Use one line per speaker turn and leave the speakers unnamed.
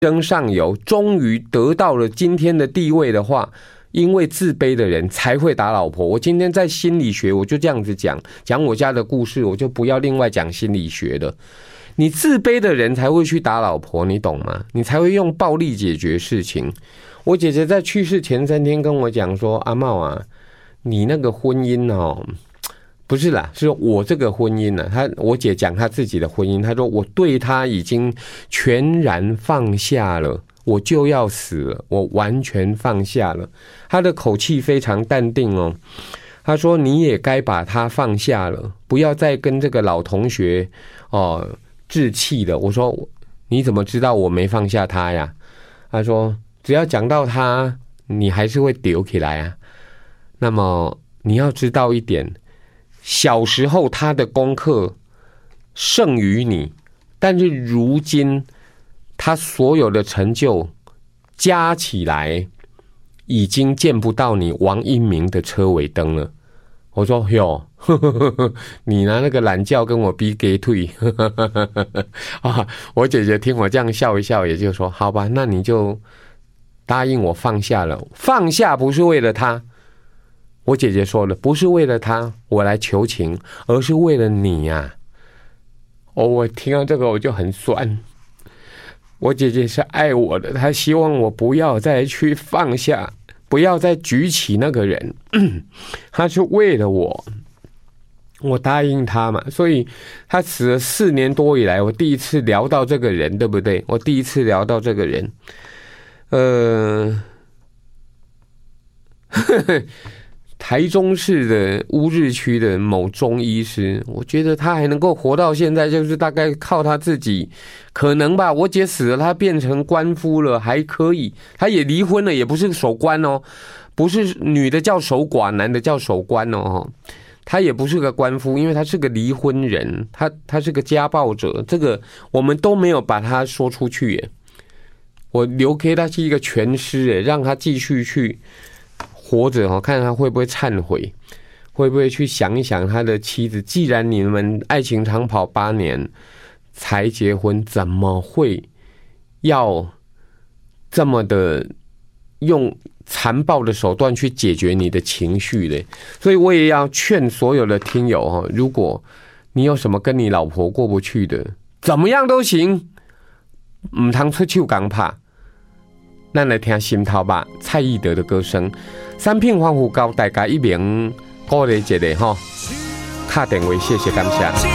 登上游，终于得到了今天的地位的话，因为自卑的人才会打老婆。我今天在心理学，我就这样子讲我家的故事，我就不要另外讲心理学的。你自卑的人才会去打老婆，你懂吗？你才会用暴力解决事情。我姐姐在去世前3天跟我讲说：“阿茂啊，你那个婚姻哦，不是啦，是我这个婚姻啊。”我姐讲她自己的婚姻，她说我对她已经全然放下了。我就要死了，我完全放下了。他的口气非常淡定哦。他说：“你也该把他放下了，不要再跟这个老同学置气了。”我说：“你怎么知道我没放下他呀？”他说：“只要讲到他，你还是会丢起来啊。那么你要知道一点，小时候他的功课胜于你，但是如今。”他所有的成就加起来，已经见不到你王一鸣的车尾灯了。我说哟，你拿那个懒觉跟我逼给退啊！我姐姐听我这样笑一笑，也就说好吧，那你就答应我放下了。放下不是为了他，我姐姐说了，不是为了他我来求情，而是为了你呀。我听到这个我就很酸。我姐姐是爱我的，她希望我不要再去放下，不要再举起那个人。她是为了我，我答应她嘛。所以她死了4年多以来，我第一次聊到这个人，对不对？我第一次聊到这个人，台中市的乌日区的某中医师，我觉得他还能够活到现在，就是大概靠他自己，可能吧。我姐死了，他变成官夫了，还可以。他也离婚了，也不是守官哦，不是女的叫守寡，男的叫守官哦。他也不是个官夫，因为他是个离婚人，他是个家暴者，这个我们都没有把他说出去耶。我留给他是一个全尸耶，让他继续去。活着看他会不会忏悔，会不会去想一想他的妻子。既然你们爱情长跑8年才结婚，怎么会要这么的用残暴的手段去解决你的情绪呢？所以我也要劝所有的听友，如果你有什么跟你老婆过不去的，怎么样都行，不通出手讲拍。咱来听心头吧，蔡依德的歌声。3品欢呼教大家一鸣鼓励一下吼，打电话谢谢感谢。